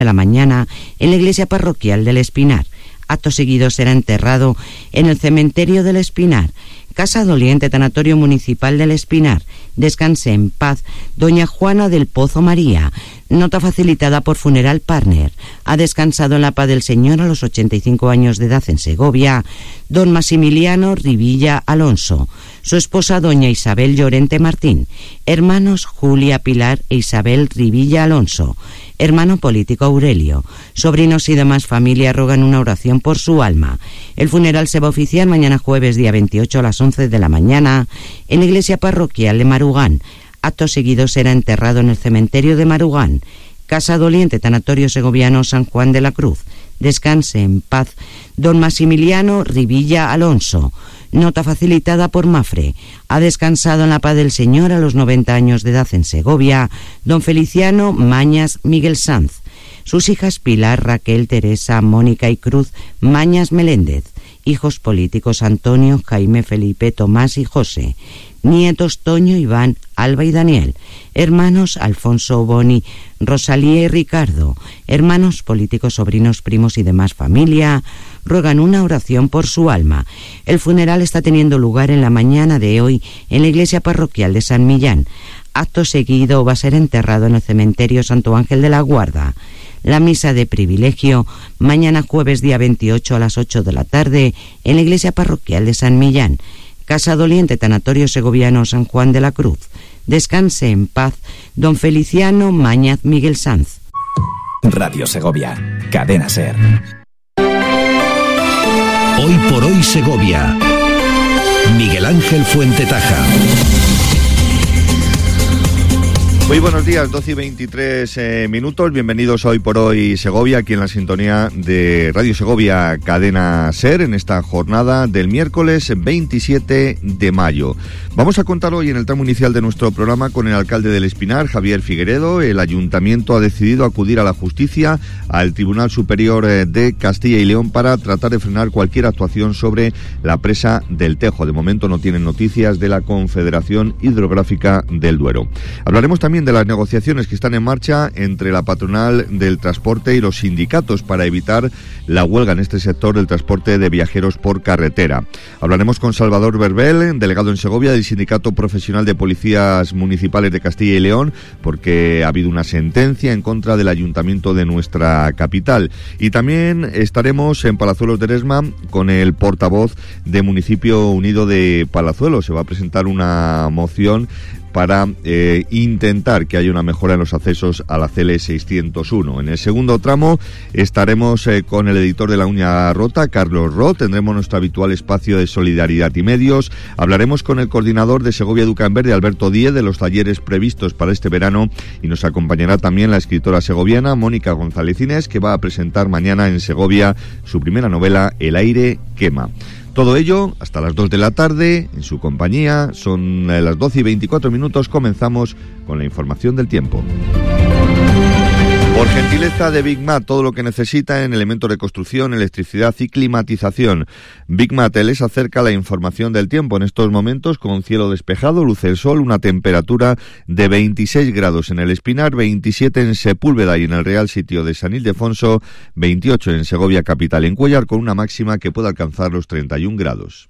de la mañana en la iglesia parroquial del Espinar. Acto seguido será enterrado en el cementerio del Espinar. Casa doliente, tanatorio municipal del Espinar. Descanse en paz doña Juana del Pozo María. Nota facilitada por Funeral Partner. Ha descansado en la paz del Señor a los 85 años de edad en Segovia don Maximiliano Rivilla Alonso. Su esposa doña Isabel Llorente Martín. Hermanos Julia Pilar e Isabel Rivilla Alonso. Hermano político Aurelio. Sobrinos y demás familia rogan una oración por su alma. El funeral se va a oficiar mañana jueves día 28 a las 11 de la mañana en la iglesia parroquial de Marugán. Acto seguido será enterrado en el cementerio de Marugán. Casa doliente, tanatorio segoviano San Juan de la Cruz. Descanse en paz don Maximiliano Rivilla Alonso. Nota facilitada por Mafre. Ha descansado en la paz del Señor a los 90 años de edad en Segovia don Feliciano Mañas Miguel Sanz. Sus hijas Pilar, Raquel, Teresa, Mónica y Cruz Mañas Meléndez. Hijos políticos Antonio, Jaime, Felipe, Tomás y José. Nietos Toño, Iván, Alba y Daniel. Hermanos Alfonso, Boni, Rosalía y Ricardo. Hermanos políticos, sobrinos, primos y demás familia ruegan una oración por su alma. El funeral está teniendo lugar en la mañana de hoy en la iglesia parroquial de San Millán. Acto seguido va a ser enterrado en el cementerio Santo Ángel de la Guarda. La misa de privilegio mañana jueves día 28 a las 8 de la tarde en la iglesia parroquial de San Millán. Casa doliente, tanatorio segoviano San Juan de la Cruz. Descanse en paz don Feliciano Mañaz Miguel Sanz. Radio Segovia, Cadena SER. Hoy por hoy Segovia. Miguel Ángel Fuentetaja. Muy buenos días, 12 y 23 minutos. Bienvenidos a Hoy por Hoy Segovia, aquí en la sintonía de Radio Segovia Cadena SER, en esta jornada del miércoles 27 de mayo. Vamos a contar hoy en el tramo inicial de nuestro programa con el alcalde del Espinar, Javier Figueredo. El ayuntamiento ha decidido acudir a la justicia, al Tribunal Superior de Castilla y León, para tratar de frenar cualquier actuación sobre la presa del Tejo. De momento no tienen noticias de la Confederación Hidrográfica del Duero. Hablaremos también de las negociaciones que están en marcha entre la patronal del transporte y los sindicatos para evitar la huelga en este sector del transporte de viajeros por carretera. Hablaremos con Salvador Verbel, delegado en Segovia del Sindicato Profesional de Policías Municipales de Castilla y León, porque ha habido una sentencia en contra del ayuntamiento de nuestra capital. Y también estaremos en Palazuelos de Eresma con el portavoz de Municipio Unido de Palazuelos. Se va a presentar una moción para intentar que haya una mejora en los accesos a la CL 601. En el segundo tramo estaremos con el editor de La Uña Rota, Carlos Roth. Tendremos nuestro habitual espacio de solidaridad y medios. Hablaremos con el coordinador de Segovia Educa en Verde, Alberto Díez, de los talleres previstos para este verano, y nos acompañará también la escritora segoviana Mónica González Inés, que va a presentar mañana en Segovia su primera novela, El aire quema. Todo ello hasta las 2 de la tarde en su compañía. Son las 12 y 24 minutos. Comenzamos con la información del tiempo. Por gentileza de Big Mat, todo lo que necesita en elementos de construcción, electricidad y climatización. Big Mat les acerca la información del tiempo en estos momentos, con cielo despejado, luce el sol, una temperatura de 26 grados en el Espinar, 27 en Sepúlveda y en el Real Sitio de San Ildefonso, 28 en Segovia capital, en Cuéllar, con una máxima que puede alcanzar los 31 grados.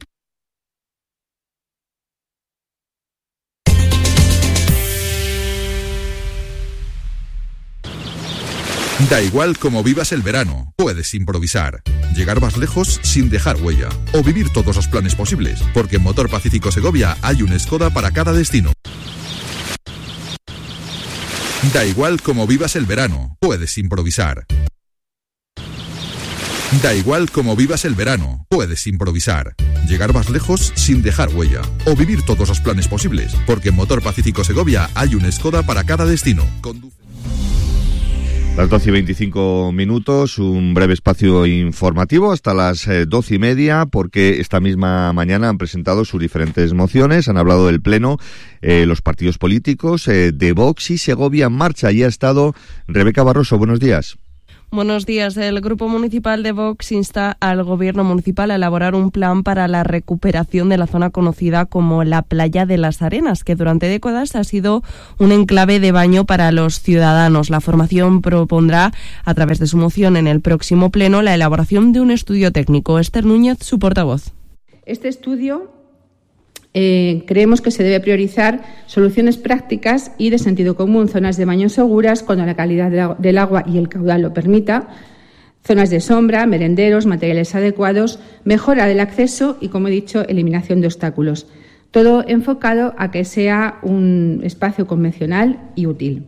Da igual cómo vivas el verano, puedes improvisar, llegar más lejos sin dejar huella o vivir todos los planes posibles, porque en Motor Pacífico Segovia hay un Skoda para cada destino. Da igual cómo vivas el verano, puedes improvisar. Da igual cómo vivas el verano, puedes improvisar, llegar más lejos sin dejar huella o vivir todos los planes posibles, porque en Motor Pacífico Segovia hay un Skoda para cada destino. Las 12 y 25 minutos, un breve espacio informativo hasta las 12 y media, porque esta misma mañana han presentado sus diferentes mociones, han hablado del Pleno, los partidos políticos de Vox y Segovia en Marcha. Allí ha estado Rebeca Barroso. Buenos días. Buenos días. El Grupo Municipal de Vox insta al Gobierno municipal a elaborar un plan para la recuperación de la zona conocida como la Playa de las Arenas, que durante décadas ha sido un enclave de baño para los ciudadanos. La formación propondrá, a través de su moción en el próximo pleno, la elaboración de un estudio técnico. Esther Núñez, su portavoz. Este estudio creemos que se debe priorizar soluciones prácticas y de sentido común, zonas de baño seguras cuando la calidad del agua y el caudal lo permita, zonas de sombra, merenderos, materiales adecuados, mejora del acceso y, como he dicho, eliminación de obstáculos. Todo enfocado a que sea un espacio convencional y útil.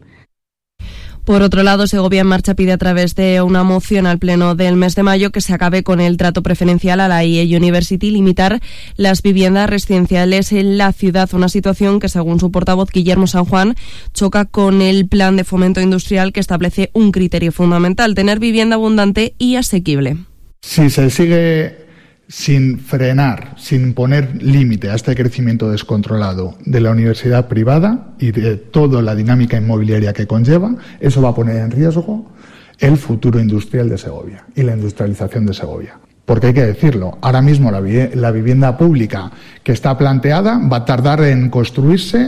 Por otro lado, Segovia en Marcha pide a través de una moción al Pleno del mes de mayo que se acabe con el trato preferencial a la IE University y limitar las viviendas residenciales en la ciudad, una situación que, según su portavoz Guillermo San Juan, choca con el plan de fomento industrial que establece un criterio fundamental: tener vivienda abundante y asequible. Si se sigue sin frenar, sin poner límite a este crecimiento descontrolado de la universidad privada y de toda la dinámica inmobiliaria que conlleva, eso va a poner en riesgo el futuro industrial de Segovia y la industrialización de Segovia. Porque hay que decirlo, ahora mismo la vivienda pública que está planteada va a tardar en construirse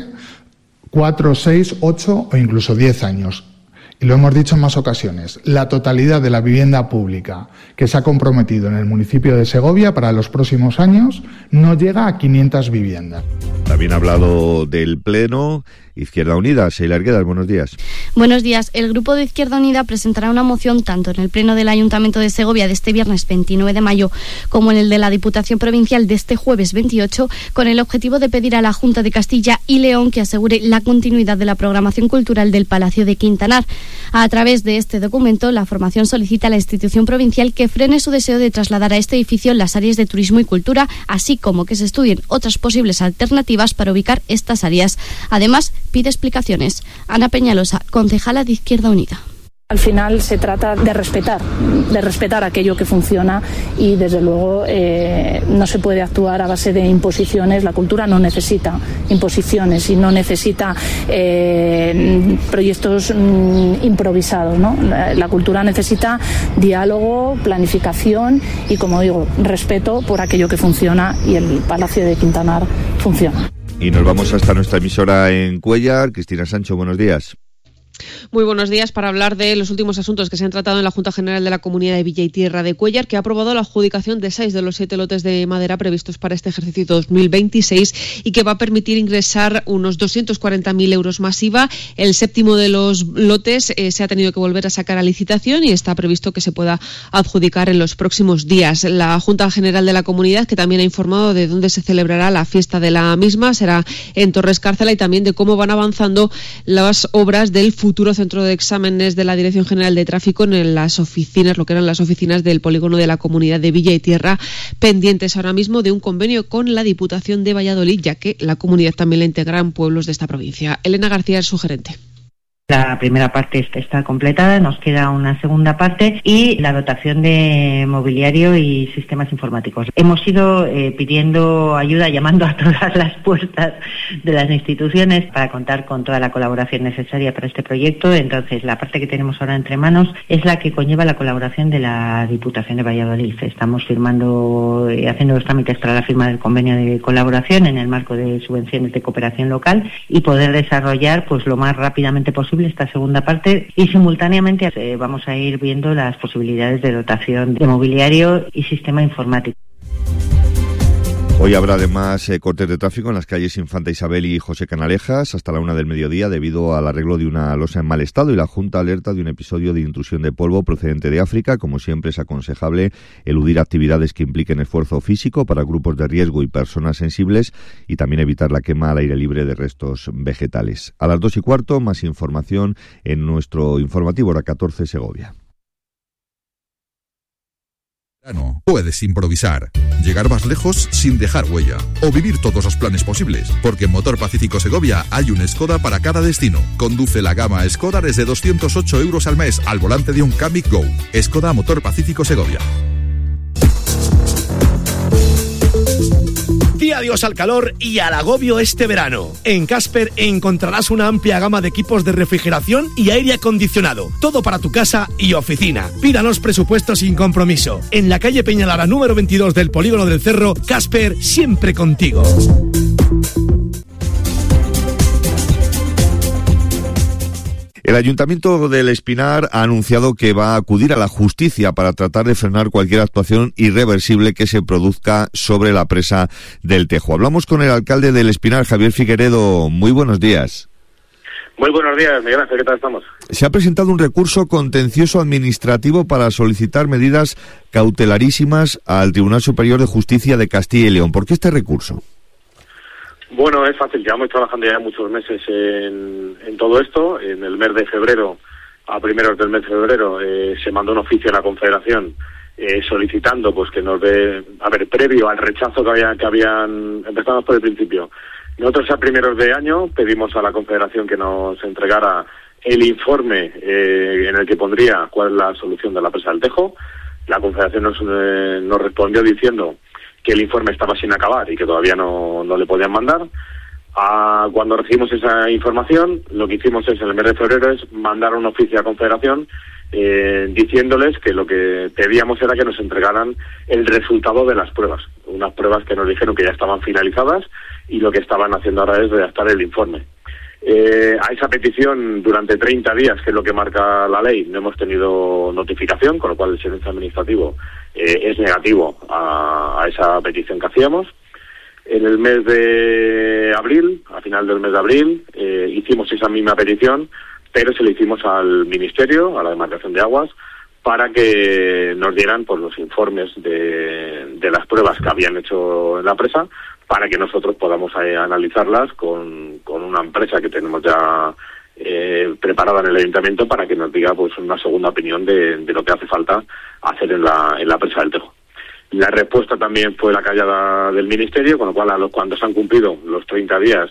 4, 6, 8 o incluso 10 años. Y lo hemos dicho en más ocasiones, la totalidad de la vivienda pública que se ha comprometido en el municipio de Segovia para los próximos años no llega a 500 viviendas. También ha hablado del Pleno Izquierda Unida. Sheila Arguedas, buenos días. Buenos días. El Grupo de Izquierda Unida presentará una moción tanto en el Pleno del Ayuntamiento de Segovia de este viernes 29 de mayo como en el de la Diputación Provincial de este jueves 28, con el objetivo de pedir a la Junta de Castilla y León que asegure la continuidad de la programación cultural del Palacio de Quintanar. A través de este documento, la formación solicita a la institución provincial que frene su deseo de trasladar a este edificio las áreas de turismo y cultura, así como que se estudien otras posibles alternativas para ubicar estas áreas. Además, pide explicaciones. Ana Peñalosa, concejala de Izquierda Unida. Al final se trata de respetar aquello que funciona y, desde luego, no se puede actuar a base de imposiciones. La cultura no necesita imposiciones y no necesita proyectos improvisados, ¿no? La cultura necesita diálogo, planificación y, como digo, respeto por aquello que funciona, y el Palacio de Quintanar funciona. Y nos vamos hasta nuestra emisora en Cuéllar. Cristina Sancho, buenos días. Muy buenos días, para hablar de los últimos asuntos que se han tratado en la Junta General de la Comunidad de Villa y Tierra de Cuéllar, que ha aprobado la adjudicación de 6 de los 7 lotes de madera previstos para este ejercicio 2026 y que va a permitir ingresar unos 240.000 euros más IVA. El séptimo de los lotes se ha tenido que volver a sacar a licitación y está previsto que se pueda adjudicar en los próximos días. La Junta General de la Comunidad, que también ha informado de dónde se celebrará la fiesta de la misma, será en Torres Cárcela, y también de cómo van avanzando las obras del futuro centro de exámenes de la Dirección General de Tráfico en las oficinas, lo que eran las oficinas del polígono de la Comunidad de Villa y Tierra, pendientes ahora mismo de un convenio con la Diputación de Valladolid, ya que la comunidad también la integran pueblos de esta provincia. Elena García es su gerente. La primera parte está completada, nos queda una segunda parte y la dotación de mobiliario y sistemas informáticos. Hemos ido pidiendo ayuda, llamando a todas las puertas de las instituciones para contar con toda la colaboración necesaria para este proyecto. Entonces, la parte que tenemos ahora entre manos es la que conlleva la colaboración de la Diputación de Valladolid. Estamos firmando, haciendo los trámites para la firma del convenio de colaboración en el marco de subvenciones de cooperación local y poder desarrollar pues lo más rápidamente posible esta segunda parte, y simultáneamente vamos a ir viendo las posibilidades de dotación de mobiliario y sistema informático. Hoy habrá además cortes de tráfico en las calles Infanta Isabel y José Canalejas hasta la 1 del mediodía debido al arreglo de una losa en mal estado, y la Junta alerta de un episodio de intrusión de polvo procedente de África. Como siempre, es aconsejable eludir actividades que impliquen esfuerzo físico para grupos de riesgo y personas sensibles, y también evitar la quema al aire libre de restos vegetales. A las 2:15, más información en nuestro informativo Hora 14 Segovia. Puedes improvisar, llegar más lejos sin dejar huella o vivir todos los planes posibles, porque en Motor Pacífico Segovia hay un Skoda para cada destino. Conduce la gama Skoda desde 208 euros al mes al volante de un Kamiq Go. Skoda Motor Pacífico Segovia. adiós al calor y al agobio este verano. En Casper encontrarás una amplia gama de equipos de refrigeración y aire acondicionado. Todo para tu casa y oficina. Pídanos presupuestos sin compromiso. En la calle Peñalara número 22 del Polígono del Cerro, Casper, siempre contigo. El Ayuntamiento del Espinar ha anunciado que va a acudir a la justicia para tratar de frenar cualquier actuación irreversible que se produzca sobre la presa del Tejo. Hablamos con el alcalde del Espinar, Javier Figueredo. Muy buenos días. Muy buenos días, Miguel Ángel, ¿qué tal estamos? Se ha presentado un recurso contencioso administrativo para solicitar medidas cautelarísimas al Tribunal Superior de Justicia de Castilla y León. ¿Por qué este recurso? Bueno, es fácil, llevamos trabajando ya muchos meses en todo esto. En el mes de febrero, a primeros del mes de febrero, se mandó un oficio a la Confederación solicitando pues que nos dé, previo al rechazo que habían, empezamos por el principio. Nosotros a primeros de año pedimos a la Confederación que nos entregara el informe en el que pondría cuál es la solución de la presa del Tejo. La Confederación nos respondió diciendo que el informe estaba sin acabar y que todavía no le podían mandar. Cuando recibimos esa información, lo que hicimos en el mes de febrero es mandar un oficio a la Confederación diciéndoles que lo que pedíamos era que nos entregaran el resultado de las pruebas. Unas pruebas que nos dijeron que ya estaban finalizadas y lo que estaban haciendo ahora es redactar el informe. A esa petición, durante 30 días, que es lo que marca la ley, no hemos tenido notificación, con lo cual el silencio administrativo es negativo a esa petición que hacíamos. En el mes de abril, a final del mes de abril, hicimos esa misma petición, pero se la hicimos al Ministerio, a la Demarcación de Aguas, para que nos dieran pues, los informes de las pruebas que habían hecho en la presa, para que nosotros podamos analizarlas con una empresa que tenemos ya preparada en el Ayuntamiento para que nos diga pues una segunda opinión de lo que hace falta hacer en la presa del Tejo. La respuesta también fue la callada del Ministerio, con lo cual cuando se han cumplido los 30 días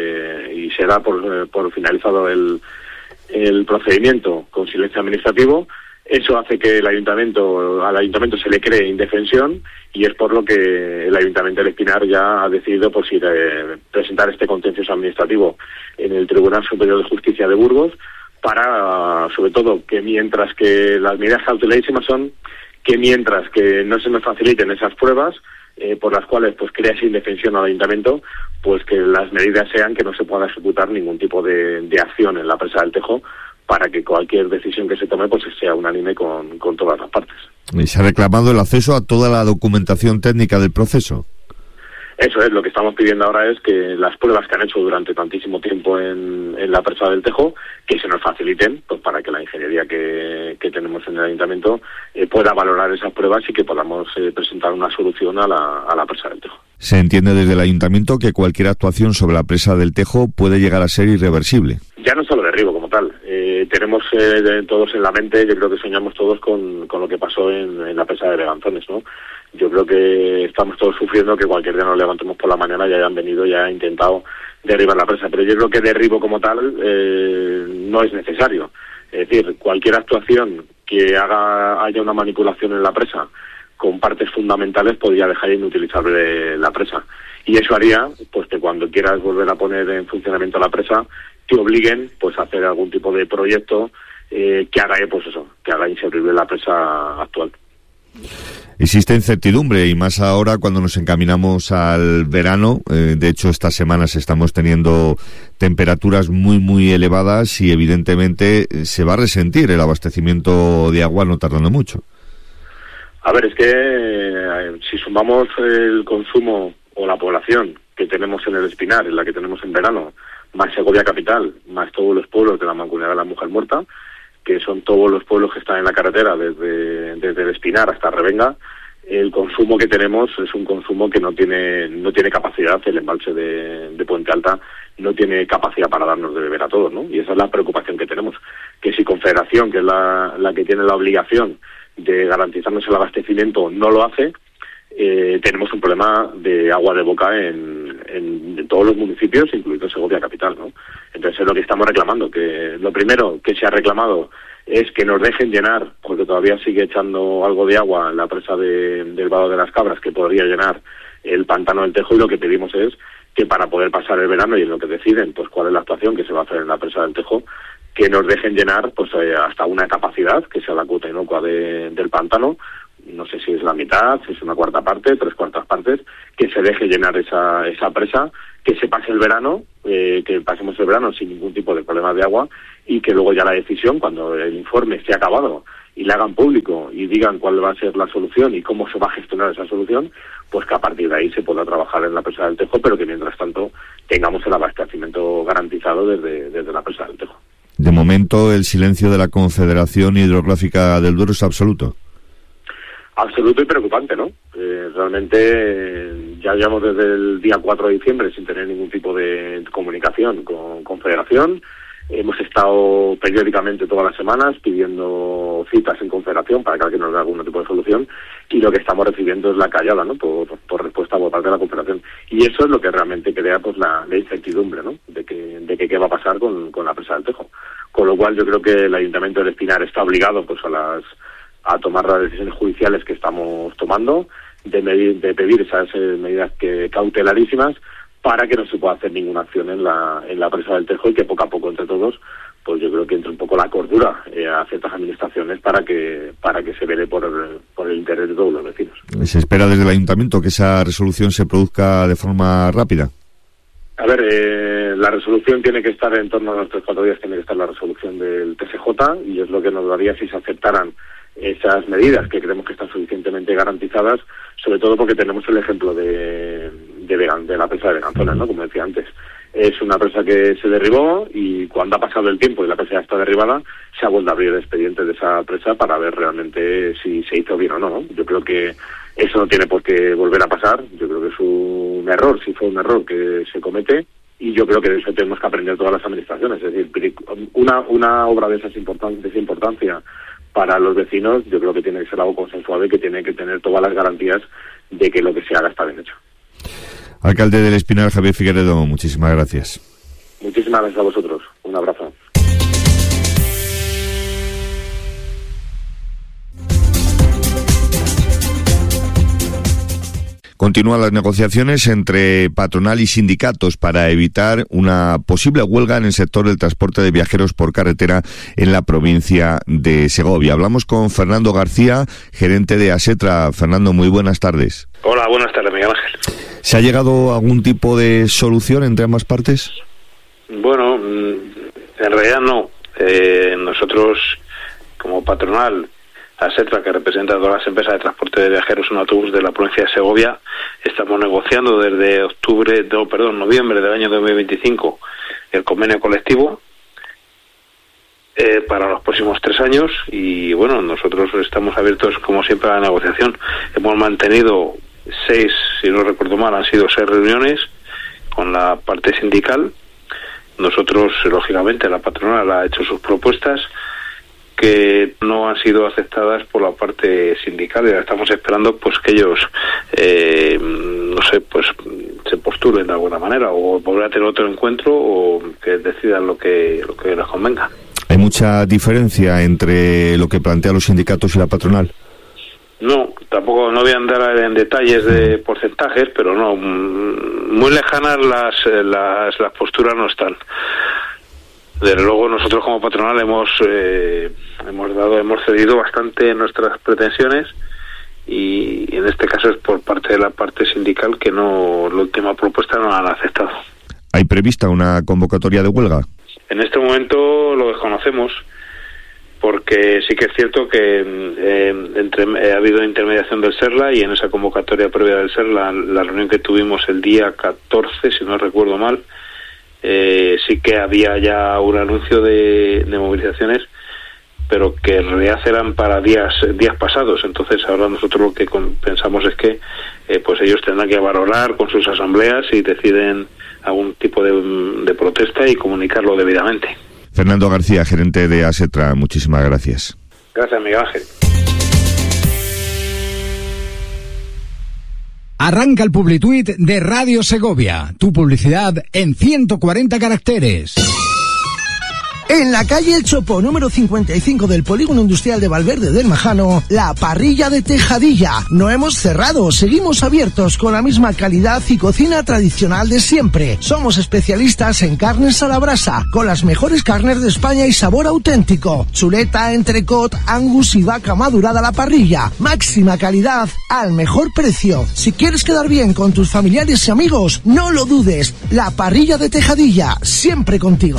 y se da por finalizado el procedimiento con silencio administrativo, eso hace que al Ayuntamiento se le cree indefensión y es por lo que el Ayuntamiento del Espinar ya ha decidido presentar este contencioso administrativo en el Tribunal Superior de Justicia de Burgos para, sobre todo, que mientras que las medidas cautelarísimas son que mientras que no se nos faciliten esas pruebas por las cuales pues crea esa indefensión al Ayuntamiento, pues que las medidas sean que no se pueda ejecutar ningún tipo de acción en la presa del Tejo para que cualquier decisión que se tome pues sea unánime con todas las partes. ¿Y se ha reclamado el acceso a toda la documentación técnica del proceso? Eso es, lo que estamos pidiendo ahora es que las pruebas que han hecho durante tantísimo tiempo en la presa del Tejo, que se nos faciliten, pues para que la ingeniería que tenemos en el Ayuntamiento pueda valorar esas pruebas y que podamos presentar una solución a la presa del Tejo. Se entiende desde el Ayuntamiento que cualquier actuación sobre la presa del Tejo puede llegar a ser irreversible. Ya no solo derribo como tal, tenemos todos en la mente, yo creo que soñamos todos con lo que pasó en la presa de Beganzones, ¿no? Yo creo que estamos todos sufriendo que cualquier día nos levantemos por la mañana y hayan venido y hayan intentado derribar la presa, pero yo creo que derribo como tal no es necesario. Es decir, cualquier actuación que haya una manipulación en la presa con partes fundamentales podría dejar inutilizable la presa. Y eso haría pues que cuando quieras volver a poner en funcionamiento la presa, te obliguen pues a hacer algún tipo de proyecto que haga inservible la presa actual. Existe incertidumbre y más ahora cuando nos encaminamos al verano. De hecho, estas semanas estamos teniendo temperaturas muy, muy elevadas y evidentemente se va a resentir el abastecimiento de agua no tardando mucho. A ver, es que si sumamos el consumo o la población que tenemos en el Espinar, en la que tenemos en verano, más Segovia capital, más todos los pueblos de la Mancomunidad de la Mujer Muerta, que son todos los pueblos que están en la carretera desde el Espinar hasta Revenga, el consumo que tenemos es un consumo que no tiene capacidad. El embalse de Puente Alta no tiene capacidad para darnos de beber a todos, ¿no? Y esa es la preocupación que tenemos, que si Confederación, que es la que tiene la obligación de garantizarnos el abastecimiento, no lo hace, tenemos un problema de agua de boca en todos los municipios, incluido Segovia capital, ¿no? Entonces es lo que estamos reclamando, que lo primero que se ha reclamado es que nos dejen llenar, porque todavía sigue echando algo de agua en la presa del Vado de las Cabras, que podría llenar el pantano del Tejo, y lo que pedimos es que para poder pasar el verano y en lo que deciden pues cuál es la actuación que se va a hacer en la presa del Tejo, que nos dejen llenar pues hasta una capacidad, que sea la cuota inocua del pantano, no sé si es la mitad, si es una cuarta parte, 3/4 partes, que se deje llenar esa presa, que se pase el verano, que pasemos el verano sin ningún tipo de problema de agua, y que luego ya la decisión, cuando el informe esté acabado y le hagan público y digan cuál va a ser la solución y cómo se va a gestionar esa solución, pues que a partir de ahí se pueda trabajar en la presa del Tejo, pero que mientras tanto tengamos el abastecimiento garantizado desde la presa del Tejo. De momento, el silencio de la Confederación Hidrográfica del Duero es absoluto. Absoluto y preocupante, ¿no? Realmente ya llevamos desde el día 4 de diciembre sin tener ningún tipo de comunicación con Confederación. Hemos estado periódicamente todas las semanas pidiendo citas en Confederación para que alguien nos dé algún tipo de solución, y lo que estamos recibiendo es la callada, ¿no? Por respuesta por parte de la Confederación. Y eso es lo que realmente crea pues la incertidumbre, ¿no? De que qué va a pasar con la presa del Tejo. Con lo cual yo creo que el Ayuntamiento del Espinar está obligado pues a tomar las decisiones judiciales que estamos tomando, de pedir esas medidas cautelarísimas, para que no se pueda hacer ninguna acción en la presa del Tejo, y que poco a poco entre todos, pues yo creo que entre un poco la cordura a ciertas administraciones para que se vele por el interés de todos los vecinos. ¿Se espera desde el Ayuntamiento que esa resolución se produzca de forma rápida? A ver, la resolución tiene que estar en torno a los 3-4 días, tiene que estar la resolución del TSJ, y es lo que nos daría si se aceptaran esas medidas, que creemos que están suficientemente garantizadas, sobre todo porque tenemos el ejemplo de la presa de Beganzones, ¿no? Como decía antes, es una presa que se derribó, y cuando ha pasado el tiempo y la presa ya está derribada, se ha vuelto a abrir el expediente de esa presa para ver realmente si se hizo bien o no, ¿no? Yo creo que eso no tiene por qué volver a pasar. Yo creo que es un error, si fue un error que se comete, y yo creo que de eso tenemos que aprender todas las administraciones. Es decir, una obra de esa importancia para los vecinos, yo creo que tiene que ser algo consensuado y que tiene que tener todas las garantías de que lo que se haga está bien hecho. Alcalde del Espinar, Javier Figueredo, muchísimas gracias. Muchísimas gracias a vosotros. Un abrazo. Continúan las negociaciones entre patronal y sindicatos para evitar una posible huelga en el sector del transporte de viajeros por carretera en la provincia de Segovia. Hablamos con Fernando García, gerente de Asetra. Fernando, muy buenas tardes. Hola, buenas tardes, Miguel Ángel. ¿Se ha llegado a algún tipo de solución entre ambas partes? Bueno, en realidad no. Nosotros, como patronal, Asetra, que representa a todas las empresas de transporte de viajeros en autobús de la provincia de Segovia, estamos negociando desde noviembre del año 2025 el convenio colectivo para los próximos 3 años, y bueno, nosotros estamos abiertos como siempre a la negociación. Hemos mantenido 6, si no recuerdo mal, han sido 6 reuniones con la parte sindical. Nosotros, lógicamente, la patronal ha hecho sus propuestas, que no han sido aceptadas por la parte sindical, y ahora estamos esperando pues que ellos se postulen de alguna manera, o volver a tener otro encuentro, o que decidan lo que les convenga. ¿Hay mucha diferencia entre lo que plantean los sindicatos y la patronal? No, tampoco, no voy a andar en detalles de porcentajes, pero no, muy lejanas las posturas no están. Desde luego nosotros como patronal hemos cedido bastante en nuestras pretensiones, y en este caso es por parte de la parte sindical que la última propuesta no la han aceptado. ¿Hay prevista una convocatoria de huelga? En este momento lo desconocemos, porque sí que es cierto que ha habido intermediación del SERLA, y en esa convocatoria previa del SERLA, la reunión que tuvimos el día 14, si no recuerdo mal, sí que había ya un anuncio de movilizaciones, pero que en realidad eran para días pasados. Entonces ahora nosotros lo que pensamos es que pues ellos tendrán que valorar con sus asambleas y deciden algún tipo de protesta y comunicarlo debidamente. Fernando García, gerente de Asetra, muchísimas gracias. Gracias, Miguel Ángel. Arranca el Publituit de Radio Segovia. Tu publicidad en 140 caracteres. En la calle El Chopo, número 55 del Polígono Industrial de Valverde del Majano, la parrilla de Tejadilla. No hemos cerrado, seguimos abiertos con la misma calidad y cocina tradicional de siempre. Somos especialistas en carnes a la brasa, con las mejores carnes de España y sabor auténtico. Chuleta, entrecot, angus y vaca madurada a la parrilla. Máxima calidad al mejor precio. Si quieres quedar bien con tus familiares y amigos, no lo dudes. La parrilla de Tejadilla, siempre contigo.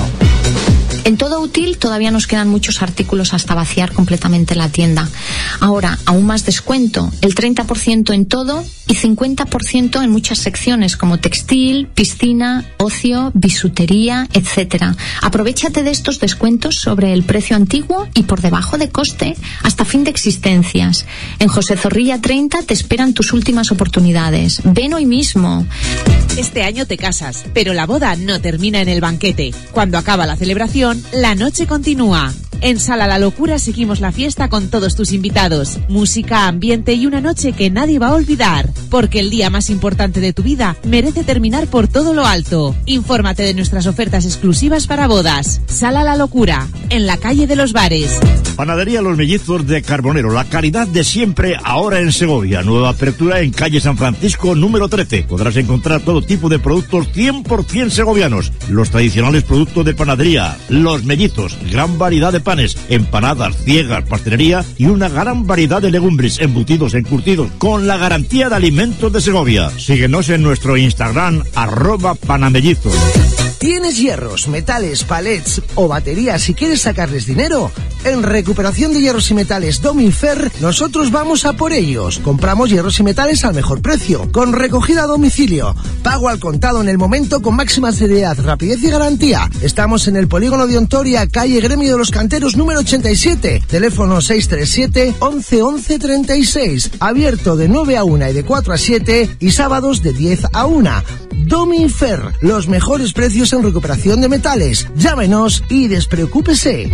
En Todo Útil todavía nos quedan muchos artículos hasta vaciar completamente la tienda. Ahora, aún más descuento, el 30% en todo y 50% en muchas secciones como textil, piscina, ocio, bisutería, etc. Aprovechate de estos descuentos sobre el precio antiguo y por debajo de coste hasta fin de existencias. En José Zorrilla 30 te esperan tus últimas oportunidades. Ven hoy mismo. Este año te casas, pero la boda no termina en el banquete. Cuando acaba la celebración, la noche continúa. En Sala La Locura seguimos la fiesta con todos tus invitados. Música, ambiente y una noche que nadie va a olvidar. Porque el día más importante de tu vida merece terminar por todo lo alto. Infórmate de nuestras ofertas exclusivas para bodas. Sala La Locura, en la calle de los Bares. Panadería Los Mellizos de Carbonero, la calidad de siempre ahora en Segovia. Nueva apertura en calle San Francisco número 13. Podrás encontrar todo tipo de productos 100% segovianos. Los tradicionales productos de panadería, Los Mellizos, gran variedad de panes, empanadas, ciegas, pastelería y una gran variedad de legumbres, embutidos, encurtidos, con la garantía de alimentos de Segovia. Síguenos en nuestro Instagram, @panamellizos. ¿Tienes hierros, metales, palets o baterías y quieres sacarles dinero? En Recuperación de Hierros y Metales Domifer, nosotros vamos a por ellos. Compramos hierros y metales al mejor precio, con recogida a domicilio, pago al contado en el momento con máxima seriedad, rapidez y garantía. Estamos en el Polígono de Ontoria, calle Gremio de los Canteros número 87, teléfono 637 11 11 36, abierto de 9 a 1 y de 4 a 7 y sábados de 10 a 1. Domifer, los mejores precios en recuperación de metales. Llámenos y despreocúpese.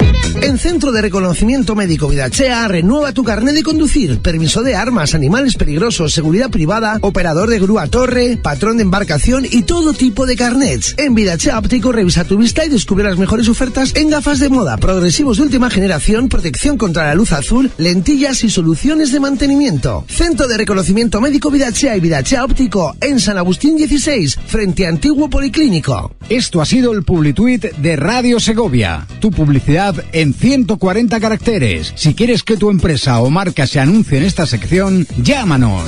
En Centro de Reconocimiento Médico Vidachea, renueva tu carnet de conducir, permiso de armas, animales peligrosos, seguridad privada, operador de grúa torre, patrón de embarcación y todo tipo de carnets. En Vidachea Óptico revisa tu vista y descubre las mejores ofertas en gafas de moda, progresivos de última generación, protección contra la luz azul, lentillas y soluciones de mantenimiento. Centro de Reconocimiento Médico Vidachea y Vidachea Óptico en San Agustín 16, frente a Antiguo Policlínico. Esto ha sido el Publituit de Radio Segovia. Tu publicidad en 140 caracteres. Si quieres que tu empresa o marca se anuncie en esta sección, llámanos.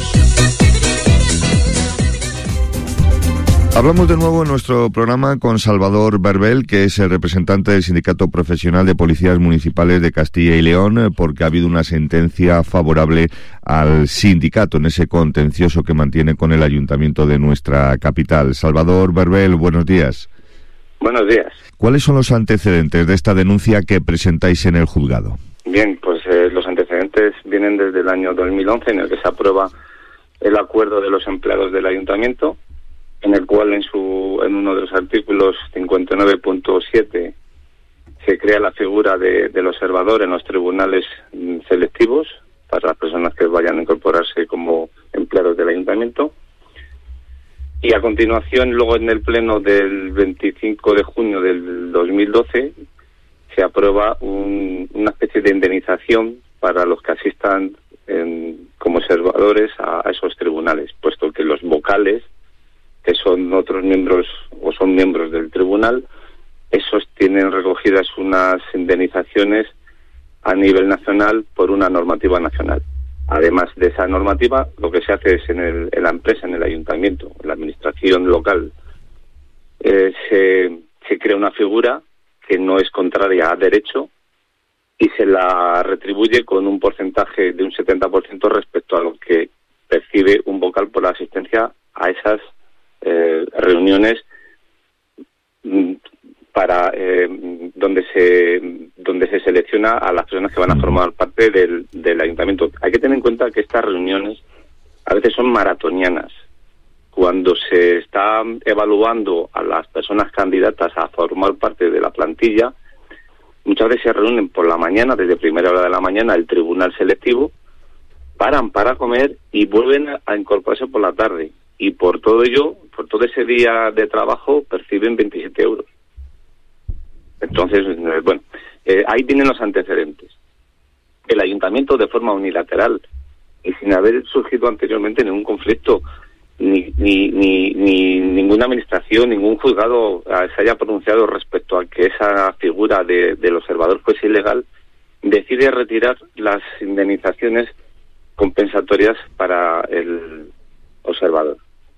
Hablamos de nuevo en nuestro programa con Salvador Verbel, que es el representante del Sindicato Profesional de Policías Municipales de Castilla y León, porque ha habido una sentencia favorable al sindicato en ese contencioso que mantiene con el ayuntamiento de nuestra capital. Salvador Verbel, buenos días. Buenos días. ¿Cuáles son los antecedentes de esta denuncia que presentáis en el juzgado? Bien, pues los antecedentes vienen desde el año 2011, en el que se aprueba el acuerdo de los empleados del ayuntamiento, en el cual en uno de los artículos 59.7 se crea la figura del observador en los tribunales selectivos para las personas que vayan a incorporarse como empleados del ayuntamiento. Y a continuación, luego en el pleno del 25 de junio del 2012, se aprueba una especie de indemnización para los que asistan como observadores a esos tribunales, puesto que los vocales, que son otros miembros o son miembros del tribunal, esos tienen recogidas unas indemnizaciones a nivel nacional por una normativa nacional. Además de esa normativa, lo que se hace es en la empresa, en el ayuntamiento, en la administración local, se crea una figura que no es contraria a derecho y se la retribuye con un porcentaje de un 70% respecto a lo que percibe un vocal por la asistencia a esas reuniones para donde se selecciona a las personas que van a formar parte del ayuntamiento. Hay que tener en cuenta que estas reuniones a veces son maratonianas. Cuando se está evaluando a las personas candidatas a formar parte de la plantilla, muchas veces se reúnen por la mañana, desde primera hora de la mañana, el tribunal selectivo, paran para comer y vuelven a incorporarse por la tarde. Y por todo ello, por todo ese día de trabajo, perciben 27 euros. Entonces, bueno, ahí tienen los antecedentes. El ayuntamiento, de forma unilateral y sin haber surgido anteriormente ningún conflicto, ni ninguna administración, ningún juzgado se haya pronunciado respecto a que esa figura del observador fuese ilegal, decide retirar las indemnizaciones compensatorias para el observador.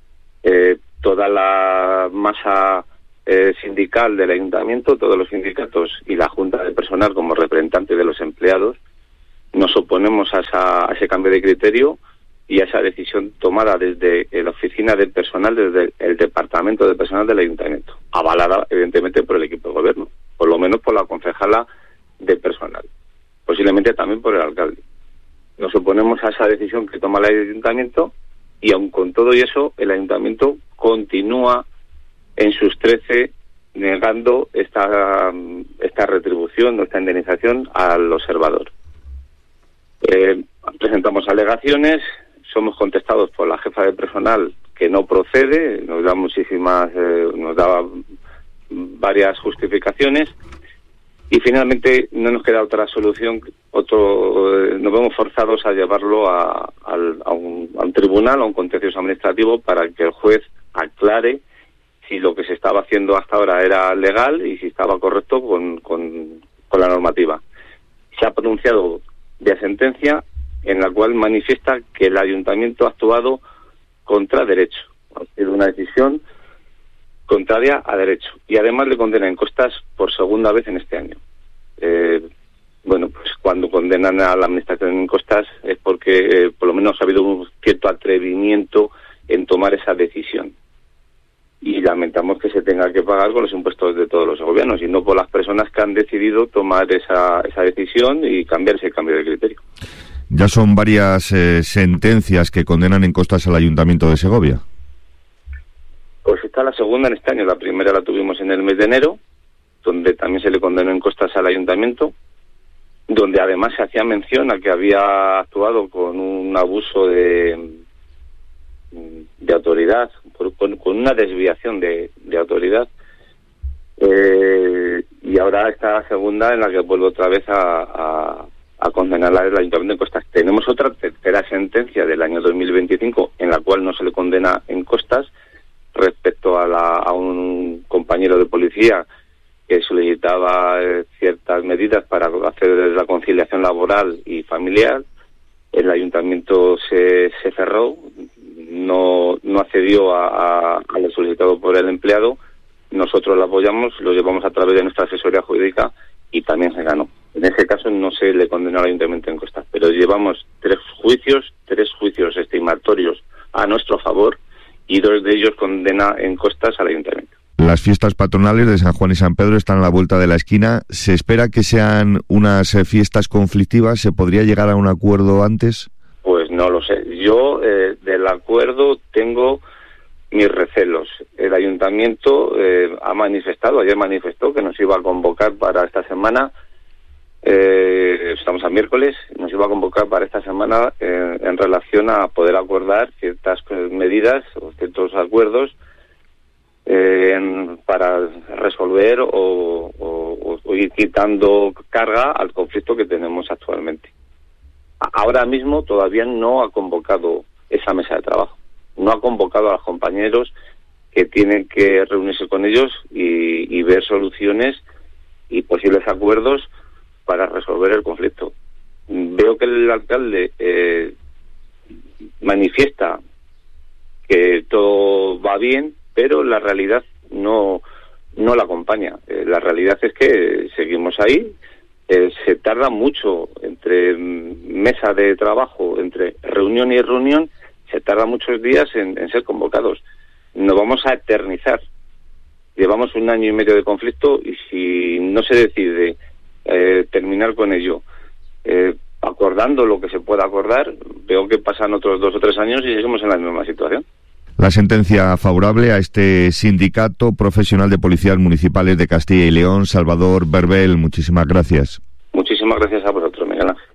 Toda la masa sindical del ayuntamiento, todos los sindicatos y la Junta de Personal como representante de los empleados, nos oponemos a ese cambio de criterio y a esa decisión tomada desde la oficina del personal, desde el departamento de personal del ayuntamiento, avalada evidentemente por el equipo de gobierno, por lo menos por la concejala de personal, posiblemente también por el alcalde. Nos oponemos a esa decisión que toma el ayuntamiento y aun con todo y eso, el ayuntamiento continúa en sus 13 negando esta retribución, esta indemnización al observador. Presentamos alegaciones, somos contestados por la jefa de personal que no procede, nos da nos da varias justificaciones y finalmente no nos queda otra solución, nos vemos forzados a llevarlo a un tribunal, a un contencioso administrativo para que el juez aclare si lo que se estaba haciendo hasta ahora era legal y si estaba correcto con la normativa. Se ha pronunciado de sentencia en la cual manifiesta que el ayuntamiento ha actuado contra derecho. Ha sido una decisión contraria a derecho. Y además le condena en costas por segunda vez en este año. Bueno, pues cuando condenan a la administración en costas es porque por lo menos ha habido un cierto atrevimiento en tomar esa decisión. Y lamentamos que se tenga que pagar con los impuestos de todos los segovianos y no por las personas que han decidido tomar esa decisión y cambiar ese cambio de criterio. Ya son varias sentencias que condenan en costas al Ayuntamiento de Segovia. Pues está la segunda en este año. La primera la tuvimos en el mes de enero, donde también se le condenó en costas al Ayuntamiento, donde además se hacía mención a que había actuado con un abuso de autoridad, con una desviación de autoridad, y ahora esta segunda en la que vuelvo otra vez a condenar al Ayuntamiento en costas. Tenemos otra tercera sentencia del año 2025 en la cual no se le condena en costas respecto a un compañero de policía que solicitaba ciertas medidas para hacer la conciliación laboral y familiar. El Ayuntamiento se cerró, no accedió a lo solicitado por el empleado. Nosotros lo apoyamos, lo llevamos a través de nuestra asesoría jurídica y también se ganó. En ese caso no se le condenó al Ayuntamiento en costas, pero llevamos tres juicios estimatorios a nuestro favor y 2 de ellos condena en costas al Ayuntamiento. Las fiestas patronales de San Juan y San Pedro están a la vuelta de la esquina. ¿Se espera que sean unas fiestas conflictivas? ¿Se podría llegar a un acuerdo antes? Pues no lo sé. Yo del acuerdo tengo mis recelos. El Ayuntamiento ayer manifestó que nos iba a convocar para esta semana. Estamos a miércoles, nos iba a convocar para esta semana en relación a poder acordar ciertas medidas o ciertos acuerdos para resolver o ir quitando carga al conflicto que tenemos actualmente. Ahora mismo todavía no ha convocado esa mesa de trabajo, no ha convocado a los compañeros que tienen que reunirse con ellos y ver soluciones y posibles acuerdos para resolver el conflicto. Veo que el alcalde manifiesta que todo va bien, pero la realidad no la acompaña. La realidad es que seguimos ahí, se tarda mucho entre mesa de trabajo, entre reunión y reunión, se tarda muchos días en ser convocados. Nos vamos a eternizar. Llevamos 1 año y medio de conflicto y si no se decide terminar con ello, acordando lo que se pueda acordar, veo que pasan otros 2 o 3 años y seguimos en la misma situación. La sentencia favorable a este sindicato profesional de policías municipales de Castilla y León, Salvador Berbel, muchísimas gracias. Muchísimas gracias a vosotros, Miguel Ángel.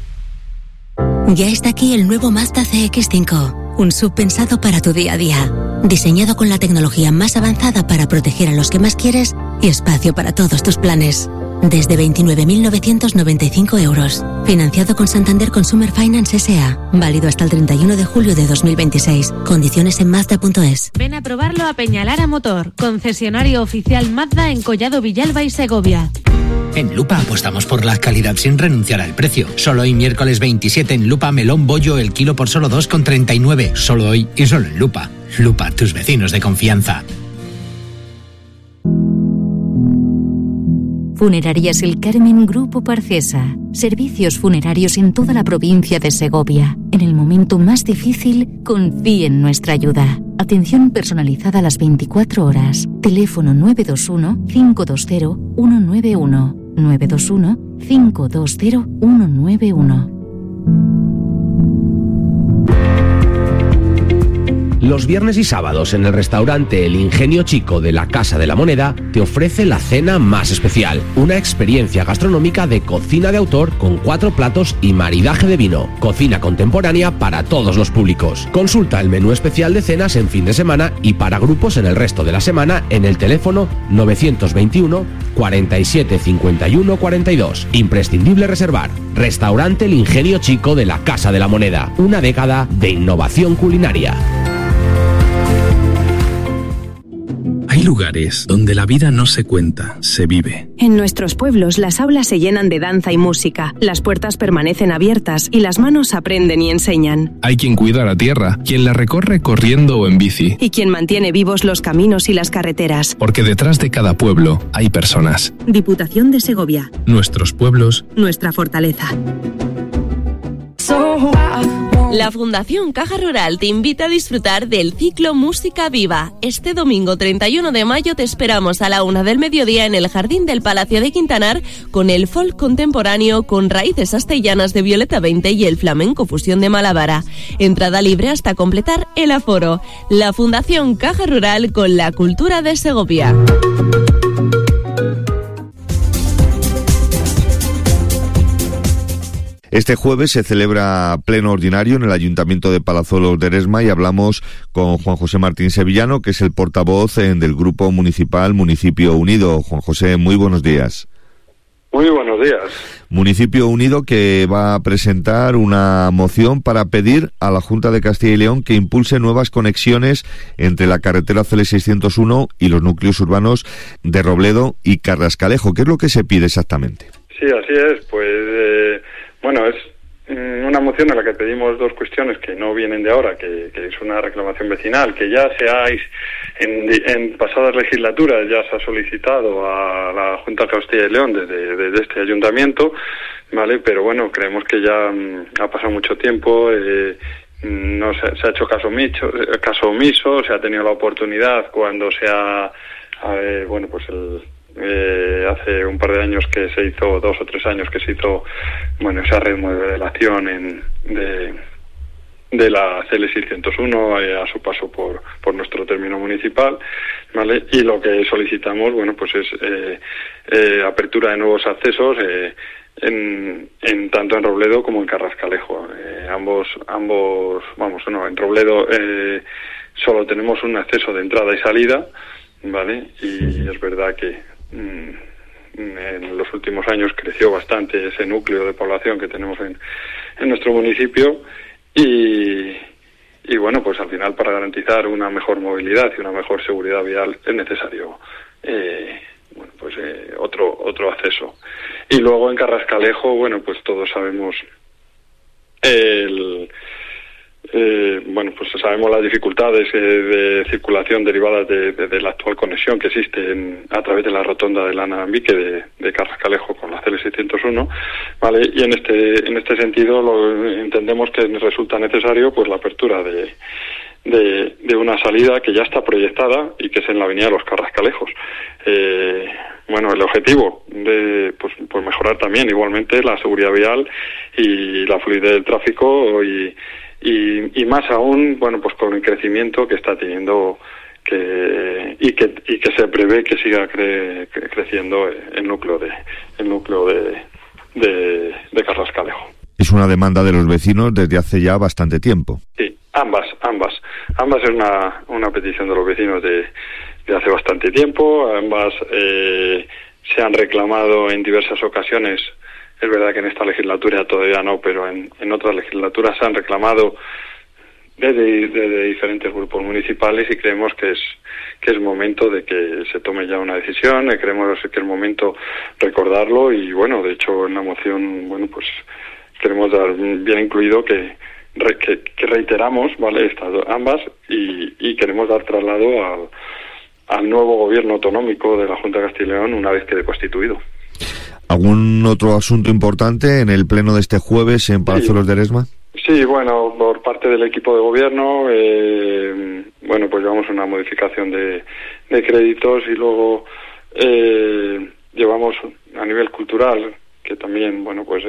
Ya está aquí el nuevo Mazda CX-5, un SUV pensado para tu día a día. Diseñado con la tecnología más avanzada para proteger a los que más quieres y espacio para todos tus planes. Desde 29.995 euros. Financiado con Santander Consumer Finance S.A. Válido hasta el 31 de julio de 2026. Condiciones en Mazda.es. Ven a probarlo a Peñalara Motor, concesionario oficial Mazda en Collado Villalba y Segovia. En Lupa apostamos por la calidad sin renunciar al precio. Solo hoy miércoles 27 en Lupa, melón bollo el kilo por solo 2,39. Solo hoy y solo en Lupa. Lupa, tus vecinos de confianza. Funerarias El Carmen Grupo Parcesa. Servicios funerarios en toda la provincia de Segovia. En el momento más difícil, confíe en nuestra ayuda. Atención personalizada a las 24 horas. Teléfono 921-520-191. 921-520-191. Los viernes y sábados en el restaurante El Ingenio Chico de la Casa de la Moneda te ofrece la cena más especial, una experiencia gastronómica de cocina de autor con 4 platos y maridaje de vino, cocina contemporánea para todos los públicos. Consulta el menú especial de cenas en fin de semana y para grupos en el resto de la semana en el teléfono 921 47 51 42. Imprescindible reservar. Restaurante El Ingenio Chico de la Casa de la Moneda, una década de innovación culinaria. Hay lugares donde la vida no se cuenta, se vive. En nuestros pueblos las aulas se llenan de danza y música, las puertas permanecen abiertas y las manos aprenden y enseñan. Hay quien cuida la tierra, quien la recorre corriendo o en bici. Y quien mantiene vivos los caminos y las carreteras. Porque detrás de cada pueblo hay personas. Diputación de Segovia. Nuestros pueblos. Nuestra fortaleza. La Fundación Caja Rural te invita a disfrutar del ciclo Música Viva. Este domingo 31 de mayo te esperamos a la 1 del mediodía en el Jardín del Palacio de Quintanar con el folk contemporáneo con raíces astellanas de Violeta 20 y el flamenco fusión de Malavara. Entrada libre hasta completar el aforo. La Fundación Caja Rural con la cultura de Segovia. Este jueves se celebra pleno ordinario en el Ayuntamiento de Palazuelos de Eresma y hablamos con Juan José Martín Sevillano, que es el portavoz del Grupo Municipal Municipio Unido. Juan José, muy buenos días. Muy buenos días. Municipio Unido que va a presentar una moción para pedir a la Junta de Castilla y León que impulse nuevas conexiones entre la carretera CL601 y los núcleos urbanos de Robledo y Carrascalejo. ¿Qué es lo que se pide exactamente? Sí, así es. Pues bueno, es una moción en la que pedimos dos cuestiones que no vienen de ahora, que es una reclamación vecinal, que ya en pasadas legislaturas ya se ha solicitado a la Junta de Castilla y León desde este ayuntamiento, ¿vale? Pero bueno, creemos que ya ha pasado mucho tiempo, no se ha hecho caso omiso, se ha tenido la oportunidad cuando se ha, hace un par de años que se hizo, 2 o 3 años que se hizo, esa remodelación de la CL601 a su paso por nuestro término municipal, ¿vale? Y lo que solicitamos, es apertura de nuevos accesos en tanto en Robledo como en Carrascalejo. En Robledo solo tenemos un acceso de entrada y salida, ¿vale? Y es verdad que en los últimos años creció bastante ese núcleo de población que tenemos en nuestro municipio y al final para garantizar una mejor movilidad y una mejor seguridad vial es necesario otro acceso. Y luego en Carrascalejo, todos sabemos sabemos las dificultades de circulación derivadas de la actual conexión que existe a través de la rotonda del Alambique de Carrascalejo con la CL601, ¿vale? Y en este sentido entendemos que resulta necesario la apertura de una salida que ya está proyectada y que es en la avenida de los Carrascalejos. El objetivo de mejorar también igualmente la seguridad vial y la fluidez del tráfico y más aún con el crecimiento que está teniendo y que se prevé que siga creciendo el núcleo de Carrascalejo. Es una demanda de los vecinos desde hace ya bastante tiempo. Sí, ambas ambas. Ambas es una petición de los vecinos de hace bastante tiempo. Ambas se han reclamado en diversas ocasiones. Es verdad que en esta legislatura todavía no, pero en otras legislaturas se han reclamado desde diferentes grupos municipales, y creemos que es momento de que se tome ya una decisión. Creemos que es momento recordarlo, y bueno, de hecho en la moción, bueno, pues queremos dar bien incluido que reiteramos, vale, ambas, y queremos dar traslado al nuevo gobierno autonómico de la Junta de Castilla y León una vez quede constituido. ¿Algún otro asunto importante en el pleno de este jueves en Palazuelos de Ledesma? Sí, bueno, por parte del equipo de gobierno, bueno, pues llevamos una modificación de créditos, y luego llevamos a nivel cultural, que también, bueno, pues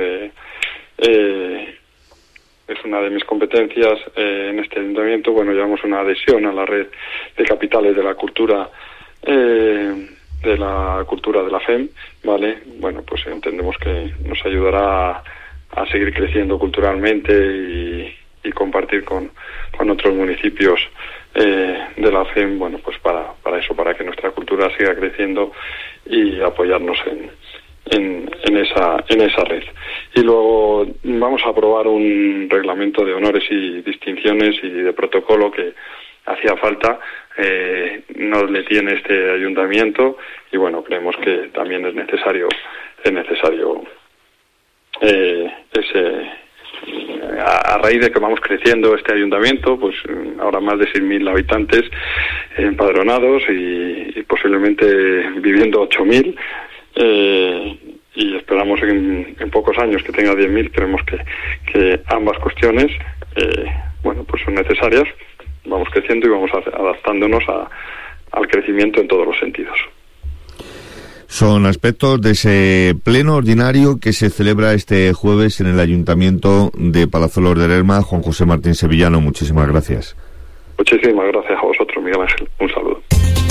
es una de mis competencias en este ayuntamiento. Bueno, llevamos una adhesión a la red de capitales de la cultura, de la FEM, ¿vale? Bueno, pues entendemos que nos ayudará a seguir creciendo culturalmente y compartir con otros municipios de la FEM, bueno, pues para eso, para que nuestra cultura siga creciendo y apoyarnos en esa red. Y luego vamos a aprobar un reglamento de honores y distinciones y de protocolo que hacía falta, no le tiene este ayuntamiento, y bueno, creemos que también es necesario a raíz de que vamos creciendo este ayuntamiento, pues ahora más de 6.000 habitantes empadronados y posiblemente viviendo 8.000, y esperamos en pocos años que tenga 10.000. Creemos que ambas cuestiones, bueno, pues son necesarias. Vamos creciendo y vamos adaptándonos al crecimiento en todos los sentidos. Son aspectos de ese pleno ordinario que se celebra este jueves en el Ayuntamiento de Palazuelos de Ledesma. Juan José Martín Sevillano, muchísimas gracias. Muchísimas gracias a vosotros, Miguel Ángel. Un saludo.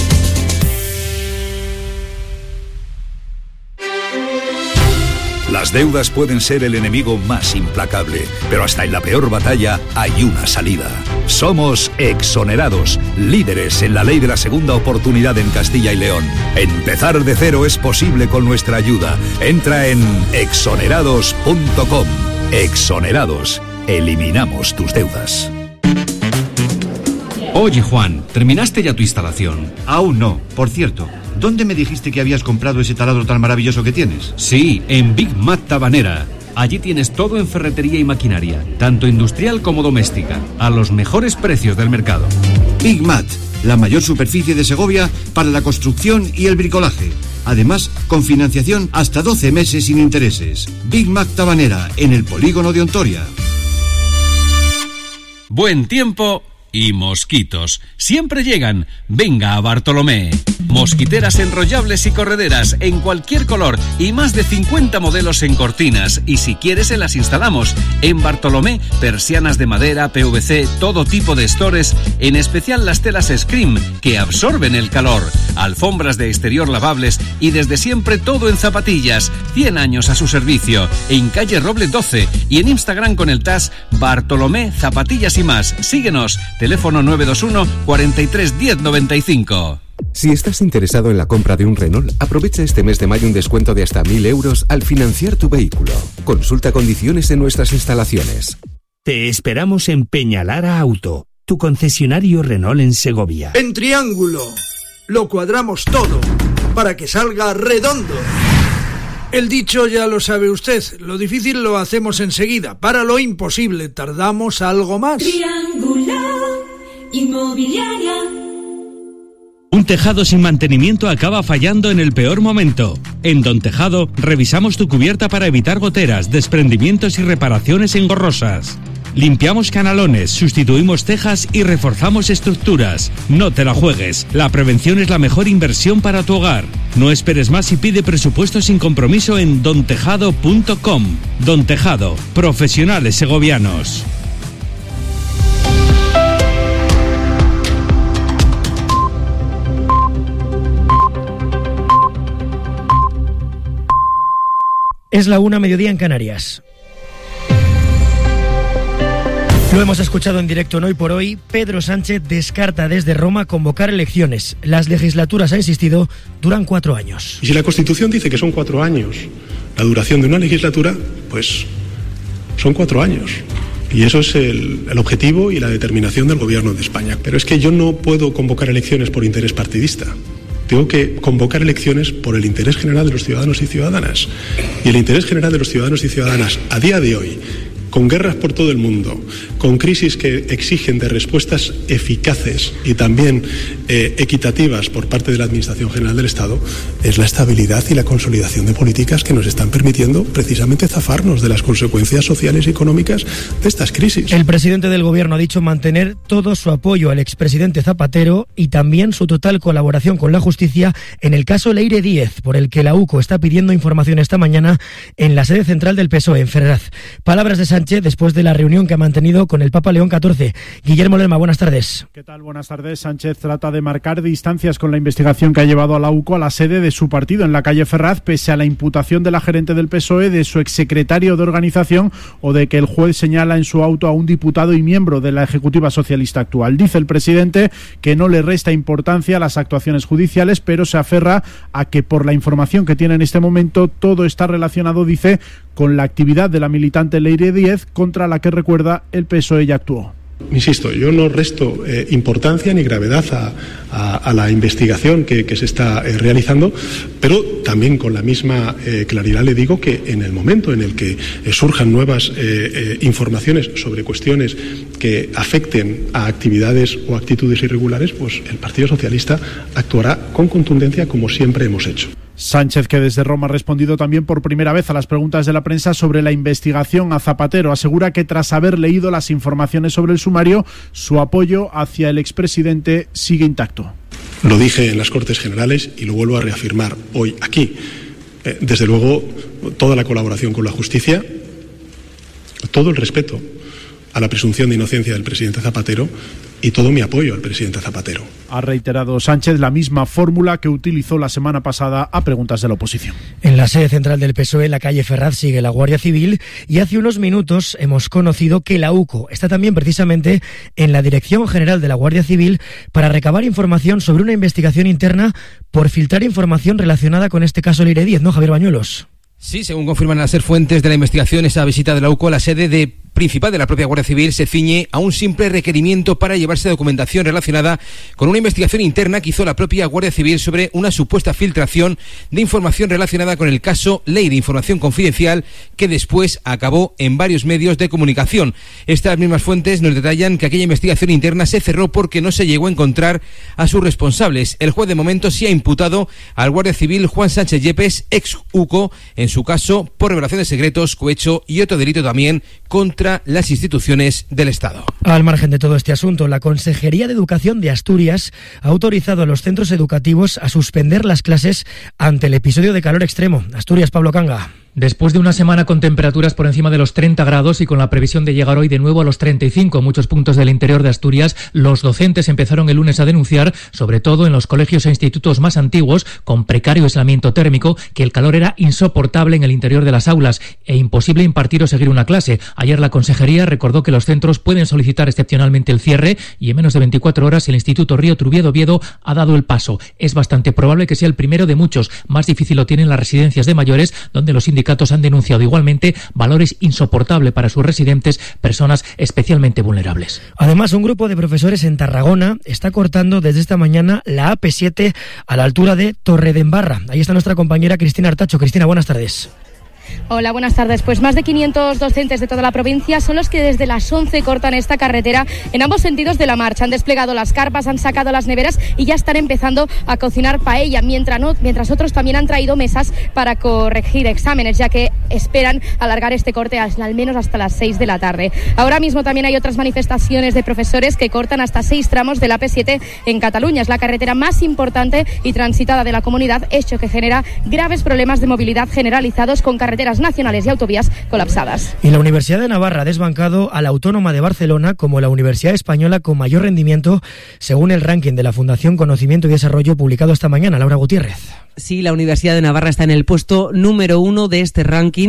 Las deudas pueden ser el enemigo más implacable, pero hasta en la peor batalla hay una salida. Somos Exonerados, líderes en la ley de la segunda oportunidad en Castilla y León. Empezar de cero es posible con nuestra ayuda. Entra en exonerados.com. Exonerados. Eliminamos tus deudas. Oye, Juan, ¿terminaste ya tu instalación? Aún no. Por cierto, ¿dónde me dijiste que habías comprado ese taladro tan maravilloso que tienes? Sí, en Big Mat Tabanera. Allí tienes todo en ferretería y maquinaria, tanto industrial como doméstica, a los mejores precios del mercado. Big Mat, la mayor superficie de Segovia para la construcción y el bricolaje. Además, con financiación hasta 12 meses sin intereses. Big Mat Tabanera, en el polígono de Ontoria. Buen tiempo y mosquitos. Siempre llegan. Venga a Bartolomé. Mosquiteras enrollables y correderas en cualquier color y más de 50 modelos en cortinas. Y si quieres, se las instalamos. En Bartolomé, persianas de madera, PVC, todo tipo de estores, en especial las telas Scream, que absorben el calor. Alfombras de exterior lavables y desde siempre todo en zapatillas. 100 años a su servicio. En calle Roble 12 y en Instagram con el tag Bartolomé Zapatillas y más. Síguenos. Teléfono 921 43 10 95. Si estás interesado en la compra de un Renault, aprovecha este mes de mayo un descuento de hasta 1.000 euros al financiar tu vehículo. Consulta condiciones en nuestras instalaciones. Te esperamos en Peñalara Auto, tu concesionario Renault en Segovia. En Triángulo, lo cuadramos todo para que salga redondo. El dicho ya lo sabe usted, lo difícil lo hacemos enseguida, para lo imposible tardamos algo más. Triángulo Inmobiliaria. Un tejado sin mantenimiento acaba fallando en el peor momento. En Don Tejado revisamos tu cubierta para evitar goteras, desprendimientos y reparaciones engorrosas. Limpiamos canalones, sustituimos tejas y reforzamos estructuras. No te la juegues, la prevención es la mejor inversión para tu hogar. No esperes más y pide presupuesto sin compromiso en dontejado.com. Don Tejado, profesionales segovianos. Es la 1:00 en Canarias. Lo hemos escuchado en directo en Hoy por Hoy. Pedro Sánchez descarta desde Roma convocar elecciones. Las legislaturas, ha insistido, duran 4 años. Y si la Constitución dice que son 4 años la duración de una legislatura, pues son 4 años. Y eso es el objetivo y la determinación del Gobierno de España. Pero es que yo no puedo convocar elecciones por interés partidista. Tengo que convocar elecciones por el interés general de los ciudadanos y ciudadanas. Y el interés general de los ciudadanos y ciudadanas a día de hoy, con guerras por todo el mundo, con crisis que exigen de respuestas eficaces y también equitativas por parte de la Administración General del Estado, es la estabilidad y la consolidación de políticas que nos están permitiendo precisamente zafarnos de las consecuencias sociales y económicas de estas crisis. El presidente del Gobierno ha dicho mantener todo su apoyo al expresidente Zapatero y también su total colaboración con la justicia en el caso Leire Díez, por el que la UCO está pidiendo información esta mañana en la sede central del PSOE, en Ferraz. Palabras de Sánchez después de la reunión que ha mantenido con el Papa León XIV. Guillermo Lerma, buenas tardes. ¿Qué tal? Buenas tardes. Sánchez trata de marcar distancias con la investigación que ha llevado a la UCO a la sede de su partido en la calle Ferraz, pese a la imputación de la gerente del PSOE, de su exsecretario de organización o de que el juez señala en su auto a un diputado y miembro de la Ejecutiva Socialista actual. Dice el presidente que no le resta importancia a las actuaciones judiciales, pero se aferra a que por la información que tiene en este momento todo está relacionado, dice, con la actividad de la militante Leire Díez, contra la que, recuerda, el PSOE ya actuó. Insisto, yo no resto importancia ni gravedad a la investigación que se está realizando, pero también con la misma claridad le digo que en el momento en el que surjan nuevas informaciones sobre cuestiones que afecten a actividades o actitudes irregulares, pues el Partido Socialista actuará con contundencia como siempre hemos hecho. Sánchez, que desde Roma ha respondido también por primera vez a las preguntas de la prensa sobre la investigación a Zapatero, asegura que tras haber leído las informaciones sobre el sumario, su apoyo hacia el expresidente sigue intacto. Lo dije en las Cortes Generales y lo vuelvo a reafirmar hoy aquí. Desde luego, toda la colaboración con la justicia, todo el respeto a la presunción de inocencia del presidente Zapatero y todo mi apoyo al presidente Zapatero. Ha reiterado Sánchez la misma fórmula que utilizó la semana pasada a preguntas de la oposición. En la sede central del PSOE, en la calle Ferraz, sigue la Guardia Civil y hace unos minutos hemos conocido que la UCO está también precisamente en la Dirección General de la Guardia Civil para recabar información sobre una investigación interna por filtrar información relacionada con este caso Leire Díez, ¿no, Javier Bañuelos? Sí, según confirman las fuentes de la investigación, esa visita de la UCO a la sede principal de la propia Guardia Civil se ciñe a un simple requerimiento para llevarse documentación relacionada con una investigación interna que hizo la propia Guardia Civil sobre una supuesta filtración de información relacionada con el caso Ley de Información Confidencial, que después acabó en varios medios de comunicación. Estas mismas fuentes nos detallan que aquella investigación interna se cerró porque no se llegó a encontrar a sus responsables. El juez de momento sí ha imputado al Guardia Civil Juan Sánchez Yepes, ex UCO, en su caso por revelación de secretos, cohecho y otro delito también contra las instituciones del Estado. Al margen de todo este asunto, la Consejería de Educación de Asturias ha autorizado a los centros educativos a suspender las clases ante el episodio de calor extremo. Asturias, Pablo Canga. Después de una semana con temperaturas por encima de los 30 grados y con la previsión de llegar hoy de nuevo a los 35 en muchos puntos del interior de Asturias, los docentes empezaron el lunes a denunciar, sobre todo en los colegios e institutos más antiguos, con precario aislamiento térmico, que el calor era insoportable en el interior de las aulas e imposible impartir o seguir una clase. Ayer la Consejería recordó que los centros pueden solicitar excepcionalmente el cierre y en menos de 24 horas el Instituto Río Trubiedo Oviedo ha dado el paso. Es bastante probable que sea el primero de muchos. Más difícil lo tienen las residencias de mayores, donde los sindicatos han denunciado igualmente valores insoportables para sus residentes, personas especialmente vulnerables. Además, un grupo de profesores en Tarragona está cortando desde esta mañana la AP7 a la altura de Torredembarra. Ahí está nuestra compañera Cristina Artacho. Cristina, buenas tardes. Hola, buenas tardes. Pues más de 500 docentes de toda la provincia son los que desde las 11 cortan esta carretera en ambos sentidos de la marcha. Han desplegado las carpas, han sacado las neveras y ya están empezando a cocinar paella, mientras otros también han traído mesas para corregir exámenes, ya que esperan alargar este corte al menos hasta las 6 de la tarde. Ahora mismo también hay otras manifestaciones de profesores que cortan hasta 6 tramos de la AP7 en Cataluña. Es la carretera más importante y transitada de la comunidad, hecho que genera graves problemas de movilidad generalizados con carreteras nacionales y autovías colapsadas. Y la Universidad de Navarra ha desbancado a la Autónoma de Barcelona como la universidad española con mayor rendimiento según el ranking de la Fundación Conocimiento y Desarrollo publicado esta mañana. Laura Gutiérrez. Sí, la Universidad de Navarra está en el puesto número 1 de este ranking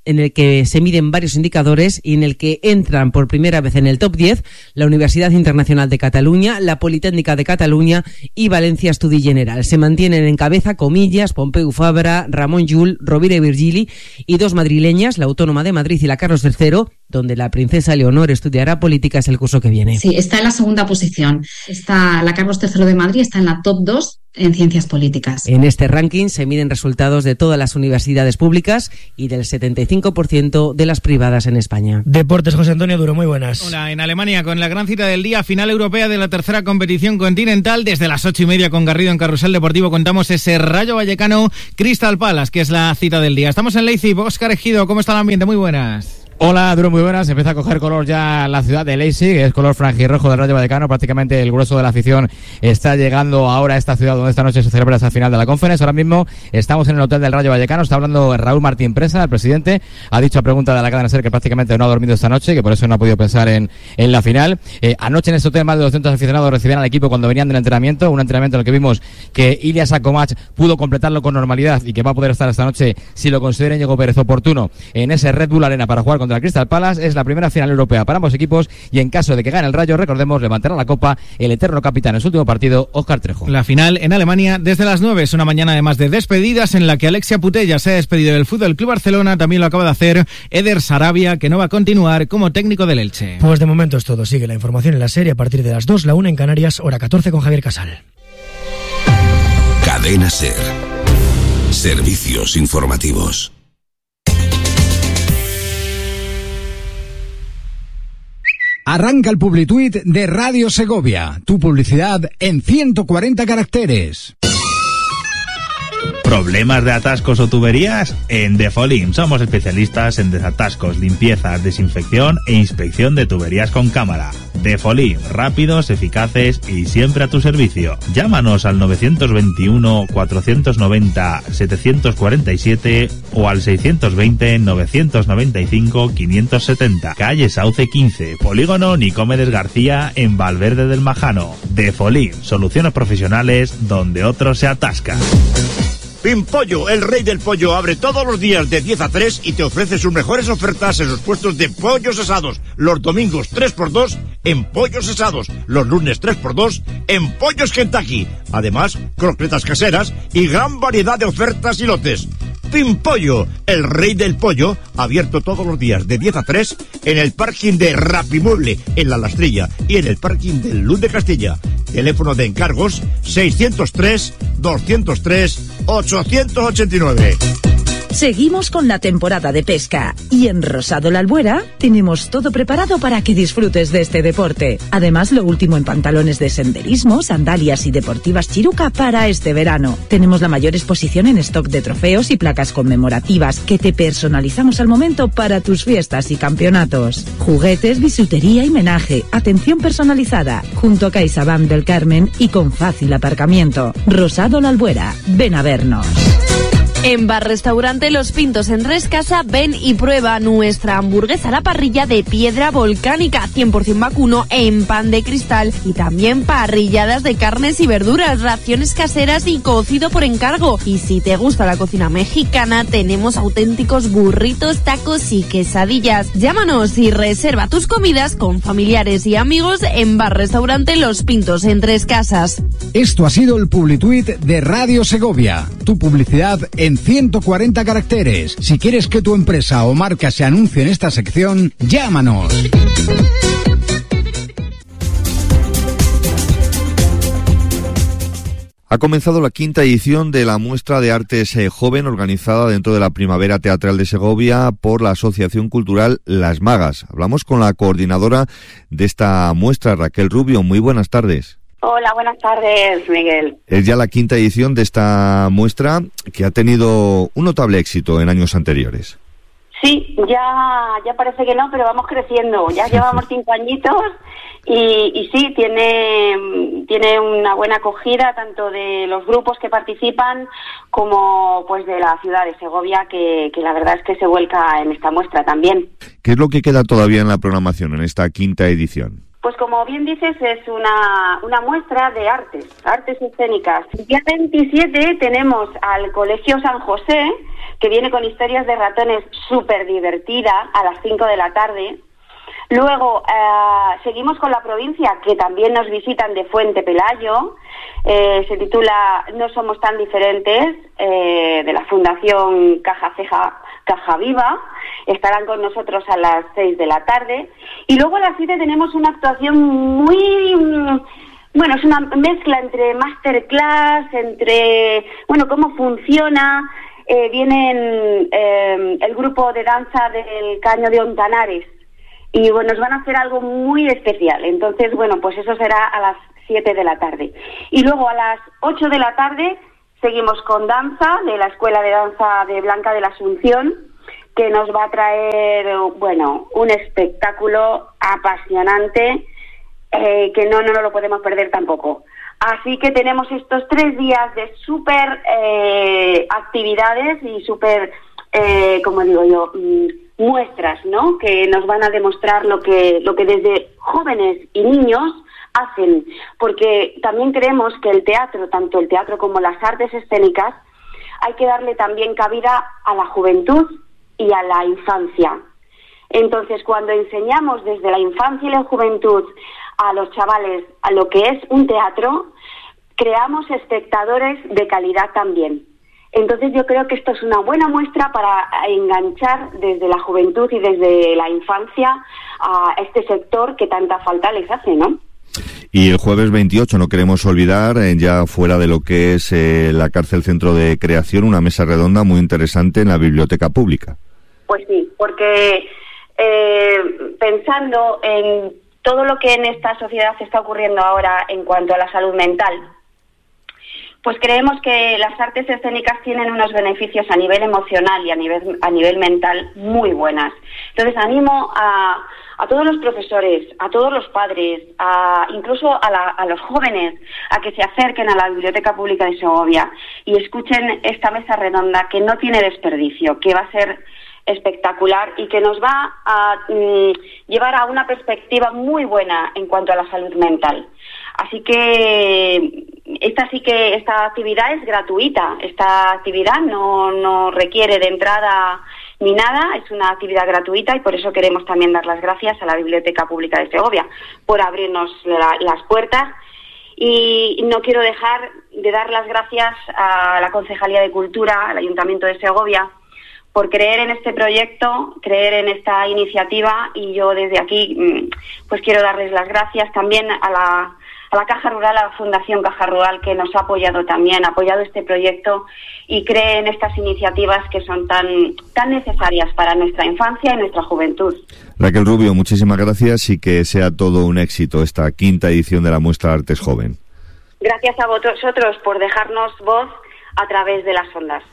en el que se miden varios indicadores y en el que entran por primera vez en el top 10 la Universidad Internacional de Cataluña, la Politécnica de Cataluña y Valencia Estudi General. Se mantienen en cabeza Comillas, Pompeu Fabra, Ramon Llull, Rovira i Virgili y dos madrileñas, la Autónoma de Madrid y la Carlos III, donde la princesa Leonor estudiará políticas el curso que viene. Sí, está en la segunda posición. Está la Carlos III de Madrid, está en la top 2 en ciencias políticas. En este ranking se miden resultados de todas las universidades públicas y del 75% de las privadas en España. Deportes, José Antonio Duro, muy buenas. Hola, en Alemania con la gran cita del día, final europea de la tercera competición continental. Desde las 8:30 con Garrido en Carrusel Deportivo contamos ese Rayo Vallecano Crystal Palace, que es la cita del día. Estamos en Leipzig. Óscar Ejido, ¿cómo está el ambiente? Muy buenas. Hola, Duro, muy buenas. Empieza a coger color ya la ciudad de Leipzig, es color franjirrojo del Rayo Vallecano. Prácticamente el grueso de la afición está llegando ahora a esta ciudad donde esta noche se celebra esa final de la Conference. Ahora mismo estamos en el hotel del Rayo Vallecano. Está hablando Raúl Martín Presa, el presidente. Ha dicho a pregunta de la cadena SER que prácticamente no ha dormido esta noche, que por eso no ha podido pensar en la final. Anoche en este hotel más de 200 aficionados recibían al equipo cuando venían del entrenamiento. Un entrenamiento en el que vimos que Ilias Akomach pudo completarlo con normalidad y que va a poder estar esta noche, si lo considera Íñigo Pérez oportuno, en ese Red Bull Arena para jugar contra el Crystal Palace. Es la primera final europea para ambos equipos y en caso de que gane el Rayo, recordemos, levantará la copa el eterno capitán en su último partido, Óscar Trejo. La final en Alemania desde las 9 es una mañana además de despedidas en la que Alexia Putellas se ha despedido del Fútbol Club Barcelona. También lo acaba de hacer Eder Sarabia, que no va a continuar como técnico del Elche. Pues de momento es todo. Sigue la información en la serie a partir de las 2, la 1 en Canarias, hora 14 con Javier Casal. Cadena SER. Servicios informativos. Arranca el Publituit de Radio Segovia. Tu publicidad en 140 caracteres. ¿Problemas de atascos o tuberías? En Defolim somos especialistas en desatascos, limpiezas, desinfección e inspección de tuberías con cámara. Defolim, rápidos, eficaces y siempre a tu servicio. Llámanos al 921-490-747 o al 620-995-570. Calle Sauce 15, Polígono Nicomedes García en Valverde del Majano. Defolim, soluciones profesionales donde otros se atascan. Pimpollo, el rey del pollo, abre todos los días de 10 a 3 y te ofrece sus mejores ofertas en sus puestos de pollos asados. Los domingos 3x2 en pollos asados. Los lunes 3x2 en pollos Kentucky. Además, croquetas caseras y gran variedad de ofertas y lotes. Pimpollo, el rey del pollo, abierto todos los días de 10 a 3 en el parking de Rapimueble, en La Lastrilla, y en el parking del Luz de Castilla. Teléfono de encargos 603-203-889. Seguimos con la temporada de pesca y en Rosado La Albuera tenemos todo preparado para que disfrutes de este deporte. Además, lo último en pantalones de senderismo, sandalias y deportivas Chiruca para este verano. Tenemos la mayor exposición en stock de trofeos y placas conmemorativas que te personalizamos al momento para tus fiestas y campeonatos. Juguetes, bisutería y menaje, atención personalizada, junto a CaixaBank del Carmen y con fácil aparcamiento. Rosado La Albuera, ven a vernos. En Bar Restaurante Los Pintos en Rescasa, ven y prueba nuestra hamburguesa a la parrilla de piedra volcánica, 100% vacuno en pan de cristal, y también parrilladas de carnes y verduras, raciones caseras y cocido por encargo. Y si te gusta la cocina mexicana, tenemos auténticos burritos, tacos y quesadillas. Llámanos y reserva tus comidas con familiares y amigos en Bar Restaurante Los Pintos en Tres Casas. Esto ha sido el Publituit de Radio Segovia. Tu publicidad en 140 caracteres. Si quieres que tu empresa o marca se anuncie en esta sección, llámanos. Ha comenzado la quinta edición de la muestra de artes joven organizada dentro de la Primavera Teatral de Segovia por la Asociación Cultural Las Magas. Hablamos con la coordinadora de esta muestra, Raquel Rubio. Muy buenas tardes. Hola, buenas tardes, Miguel. Es ya la quinta edición de esta muestra que ha tenido un notable éxito en años anteriores. Sí, ya parece que no, pero vamos creciendo. Ya llevamos 5 añitos y sí, tiene una buena acogida tanto de los grupos que participan como pues de la ciudad de Segovia, que la verdad es que se vuelca en esta muestra también. ¿Qué es lo que queda todavía en la programación en esta quinta edición? Pues como bien dices, es una muestra de artes escénicas. El día 27 tenemos al Colegio San José, que viene con historias de ratones súper divertida a las 5 de la tarde. Luego seguimos con la provincia, que también nos visitan de Fuente Pelayo. Se titula No somos tan diferentes, de la Fundación Caja Ceja, Caja Viva. Estarán con nosotros a las 6 de la tarde. Y luego a las 7 tenemos una actuación muy... Bueno, es una mezcla entre masterclass, entre... Bueno, cómo funciona. Vienen el grupo de danza del Caño de Ontanares. Y bueno, nos van a hacer algo muy especial. Entonces, bueno, pues eso será a las 7 de la tarde. Y luego a las 8 de la tarde seguimos con danza de la Escuela de Danza de Blanca de la Asunción, que nos va a traer, bueno, un espectáculo apasionante que no lo podemos perder tampoco. Así que tenemos estos 3 días de súper actividades y súper, como digo yo, muestras, ¿no? Que nos van a demostrar lo que desde jóvenes y niños hacen, porque también creemos que el teatro, tanto el teatro como las artes escénicas, hay que darle también cabida a la juventud y a la infancia. Entonces, cuando enseñamos desde la infancia y la juventud a los chavales a lo que es un teatro, creamos espectadores de calidad también. Entonces yo creo que esto es una buena muestra para enganchar desde la juventud y desde la infancia a este sector que tanta falta les hace, ¿no? Y el jueves 28, no queremos olvidar, ya fuera de lo que es la cárcel Centro de Creación, una mesa redonda muy interesante en la Biblioteca Pública. Pues sí, porque pensando en todo lo que en esta sociedad está ocurriendo ahora en cuanto a la salud mental, pues creemos que las artes escénicas tienen unos beneficios a nivel emocional y a nivel mental muy buenas. Entonces animo a todos los profesores, a todos los padres, incluso a los jóvenes, a que se acerquen a la Biblioteca Pública de Segovia y escuchen esta mesa redonda que no tiene desperdicio, que va a ser espectacular y que nos va a llevar a una perspectiva muy buena en cuanto a la salud mental. Así que esta actividad es gratuita. Esta actividad no requiere de entrada ni nada, es una actividad gratuita y por eso queremos también dar las gracias a la Biblioteca Pública de Segovia por abrirnos las puertas. Y no quiero dejar de dar las gracias a la Concejalía de Cultura, al Ayuntamiento de Segovia, por creer en este proyecto, creer en esta iniciativa, y yo desde aquí pues quiero darles las gracias también a la Caja Rural, a la Fundación Caja Rural, que nos ha apoyado también, ha apoyado este proyecto y cree en estas iniciativas que son tan necesarias para nuestra infancia y nuestra juventud. Raquel Rubio, muchísimas gracias y que sea todo un éxito esta 5ª edición de la Muestra Artes Joven. Gracias a vosotros por dejarnos voz a través de las ondas.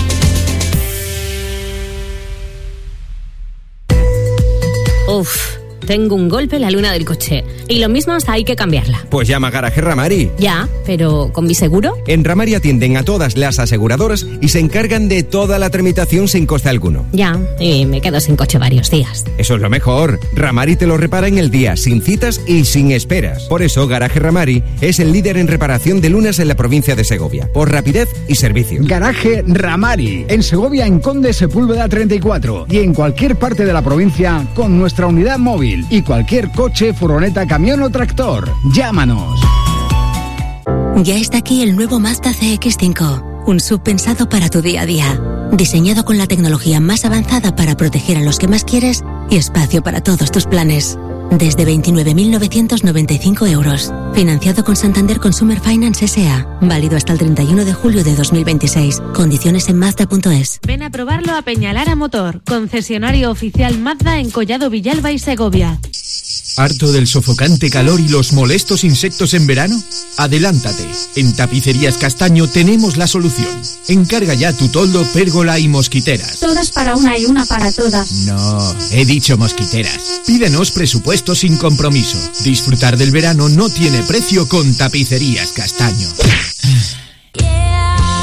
Uf, tengo un golpe en la luna del coche. Y lo mismo hasta hay que cambiarla. Pues llama a Garaje Ramari. Ya, pero ¿con mi seguro? En Ramari atienden a todas las aseguradoras y se encargan de toda la tramitación sin coste alguno. Ya, y me quedo sin coche varios días. Eso es lo mejor. Ramari te lo repara en el día, sin citas y sin esperas. Por eso Garaje Ramari es el líder en reparación de lunas en la provincia de Segovia, por rapidez y servicio. Garaje Ramari, en Segovia, en Conde Sepúlveda 34 y en cualquier parte de la provincia con nuestra unidad móvil y cualquier coche, furgoneta, camión o tractor. Llámanos. Ya está aquí el nuevo Mazda CX-5, un SUV pensado para tu día a día, diseñado con la tecnología más avanzada para proteger a los que más quieres y espacio para todos tus planes. Desde 29.995 euros. Financiado con Santander Consumer Finance S.A. Válido hasta el 31 de julio de 2026. Condiciones en Mazda.es. Ven a probarlo a Peñalara Motor, concesionario oficial Mazda en Collado Villalba y Segovia. ¿Harto del sofocante calor y los molestos insectos en verano? Adelántate. En Tapicerías Castaño tenemos la solución. Encarga ya tu toldo, pérgola y mosquiteras. Todas para una y una para todas. No, he dicho mosquiteras. Pídenos presupuesto sin compromiso. Disfrutar del verano no tiene precio con Tapicerías Castaño.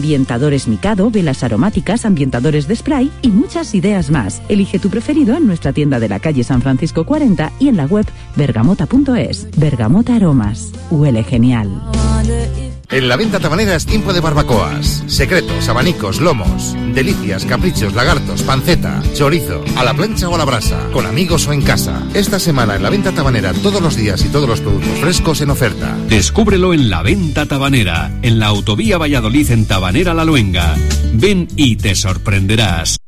ambientadores Mikado, velas aromáticas, ambientadores de spray y muchas ideas más. Elige tu preferido en nuestra tienda de la calle San Francisco 40 y en la web bergamota.es. Bergamota Aromas. Huele genial. En la venta tabanera es tiempo de barbacoas. Secretos, abanicos, lomos, delicias, caprichos, lagartos, panceta, chorizo, a la plancha o a la brasa, con amigos o en casa. Esta semana en la venta tabanera todos los días y todos los productos frescos en oferta. Descúbrelo en la venta tabanera, en la autovía Valladolid en Tabanera La Luenga. Ven y te sorprenderás.